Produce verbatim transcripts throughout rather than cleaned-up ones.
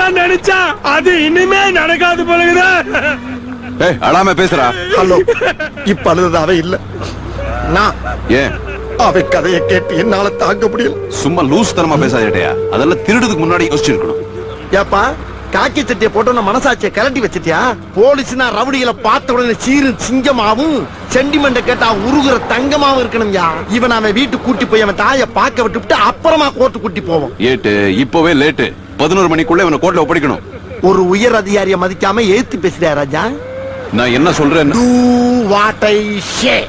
நான் நினைச்சா அது இனிமே நடக்காது போலகுதா. ஏய் அழாம பேசுறா. ஹலோ, இப்ப அழுததாவே இல்ல. நான் ஏன் அவ கதையை கேட்டு என்னால தாங்க முடியல. சும்மா லூஸ் தரமா பேசாதேட்டையா. அதெல்லாம் திருடுறதுக்கு முன்னாடி யோசிச்சிருக்கணும். ஏப்பா, காக்கி சட்டியை போட்டு மனசாட்சியை கலட்டி வச்சிட்டியா? போலீஸ்னா ரவுடிகளை பார்த்த உடனே சீரு சிங்கமாவும் சென்டிமெண்ட கேட்டா உருகுற தங்கமாவும் இருக்கணும்யா. இவன் அவன் வீட்டுக்கு கூட்டி போய் அவன் தாயை பார்க்க விட்டுவிட்டு அப்புறமா கோர்ட்டு கூட்டி போவோம். ஏட்டு இப்பவே லேட்டு. பதினோரு மணிக்குள்ள இவனை கோர்ட்ல ஒப்படைக்கணும். ஒரு உயர் அதிகாரியை மதிக்காம ஏத்து பேசுறியா ராஜா? நான் என்ன சொல்றேன்? Do what I say.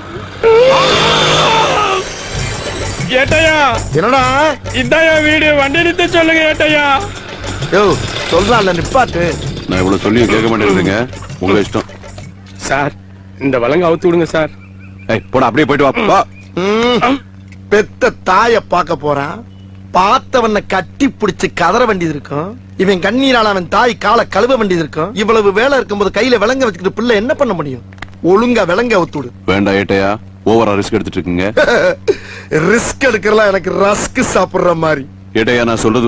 ஏட்டையா, என்னடா இதாயா வீடு, வண்டி நிறுத்த சொல்லுங்க ஏட்டையா. யோ சொல்றான்ல நிப்பாட்டு. நான் இவ்வளவு சொல்லியும் கேட்க மாட்டேங்கிறீங்க. உங்க இஷ்டம் சார். இந்த வழங்க அவுத்து விடுங்க சார். ஏய் போடா, அப்படியே போயிட்டு வா. வா. ம், பெத்த தாய பார்க்க போறான். பார்த்தவன கட்டி பிடிச்சு கதற வேண்டியது இருக்கும். இவன் கண்ணீரால அவன் தாய் காலை கழுவ வேண்டியது இருக்கும். இவ்வளவு வேலை இருக்கும்போது கையில விலங்க வச்சுக்கிட்டு பிள்ளை என்ன பண்ண முடியும்? ஒழுங்கா விலங்க அவுத்துடு. வேண்டாம் ஏட்டையா, ஓவரா ரிஸ்க் எடுத்துட்டு இருக்கீங்க. ரிஸ்க் எடுக்கிறலாம் எனக்கு ரஸ்க் சாப்பிடுற மாதிரி. ஏட்டையா நான் சொல்றது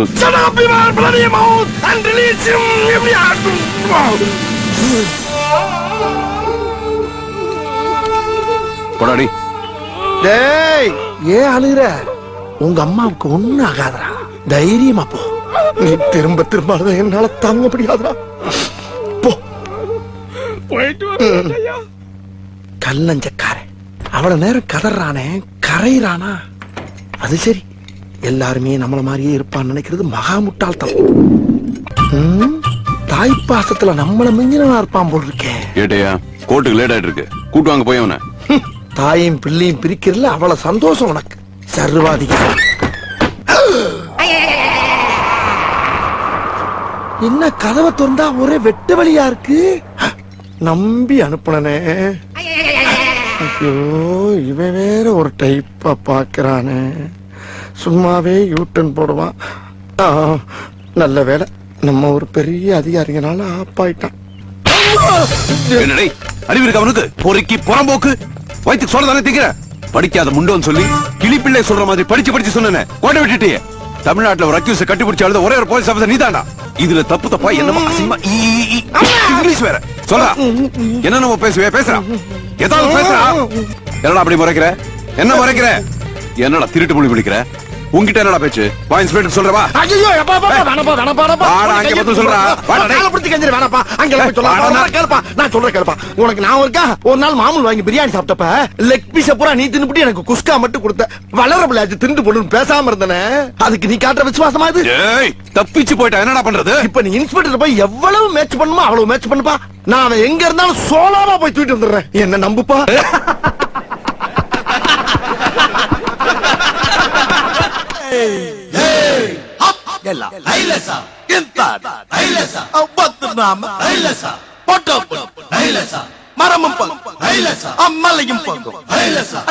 போடாடி. டேய், ஏன் அழுகுற? உங்க அம்மாவுக்கு ஒண்ணு ஆகாதரா. தைரியமா போ. நீ திரும்ப திரும்ப அழுத என்னால தாங்க முடியாதரா. போ. போயிட்டு வரேன் ஐயா. கல்லஞ்சக்காரன் அவ்வளவு நேரம் கதறானே, கரையிறானா? அது சரி, எல்லாருமே நம்மள மாதிரியே இருப்பான்னு நினைக்கிறது மகா முட்டாள்தனம். ம், தாய்ப்பாசத்துல நம்மள மிஞ்சினா இருப்பான் போல் இருக்கே. ஏட்டையா கோர்ட்டுக்கு லேட் ஆயிட்டு இருக்கு. கூட்டு வாங்க போய் அவனை. தாயும் பிள்ளையும் பிரிக்கிறதுல அவ்வளவு சந்தோஷம் உனக்கு. சர்வாதிக என்ன கதவை திறந்தா ஒரே வெட்டு வழியா இருக்கு. நம்பி அனுப்புனனே. ஐயோ, இவன் வேற ஒரு டைப்பா பாக்குறானே. சும்மாவே யூட்டன் போடுவான். ஆ, நல்ல வேலை நம்ம ஒரு பெரிய அதிகாரிங்கனால ஆப்பாயிட்டான். என்னடே அறிவு இருக்கு அவனுக்கு? பொறுக்கி புறம்போக்கு வயிற்றுக்கு சொல்ல தானே திங்கிற. படிக்காத முண்டோன்னு சொல்லி கிளிப்பிள்ளை சொல்ற மாதிரி படிச்சு படிச்சு சொன்னேன். கோட்டை விட்டுட்டியே. தமிழ்நாட்டுல ஒரு அக்யூஸ் கட்டிப்பிடிச்சு அழுத ஒரே ஒரு போலீஸ் ஆபீசர் நீதான்டா. இதுல தப்பு தப்பா என்னமா அசிங்கமா இங்கிலீஷ் வேற சொல்றா. என்ன நம்ம பேசுவே பேசுறா. ஏதாவது பேசுறா. என்னடா அப்படி முறைக்கிற? என்ன முறைக்கிற? என்னடா திருட்டு மொழி பிடிக்கிற? உன்கிட்ட என்னடா பேச்சு? வா இன்ஸ்பெக்டர் சொல்றவா. ஐயோ அப்பா அப்பா வேணப்பா வேணப்பா வேணப்பா. வாடா அங்க வந்து சொல்றா. வாடா டேய். கால பிடிச்சு கஞ்சற வேணப்பா. அங்க போய் சொல்லலாம். நான் கேளுப்பா. நான் சொல்றேன் கேளுப்பா. உனக்கு நான் இருக்கா? ஒரு நாள் மாமூல் வாங்கி பிரியாணி சாப்பிட்டப்ப லெக் பீஸ் பூரா நீ தின்னுபிட்டு எனக்கு குஸ்கா மட்டும் கொடுத்த. வளரபுல அது திண்டு போடுன்னு பேசாம இருந்தனே. அதுக்கு நீ காட்டுற விசுவாசமா இது? ஏய் தப்பிச்சு போய்டா. என்னடா பண்றது? இப்ப நீ இன்ஸ்பெக்டர் போய் எவ்வளவு மேட்ச் பண்ணுமோ அவ்வளவு மேட்ச் பண்ணுப்பா. நான் அவன் எங்க இருந்தாலும் சோலாவா போய் தூக்கிட்டு வந்துடுறேன். என்ன நம்புப்பா. ಎಲ್ಲ ಐಲಸ ಎಂತ ಐಲಸ ಅವತ್ತು ನಾಮ ಐಲಸ ಪೊಟ್ಟ ಐಲಸ ಮರಮಂಪ ಐಲಸ ಅಮ್ಮಲಗಿಂಪ ಐಲಸ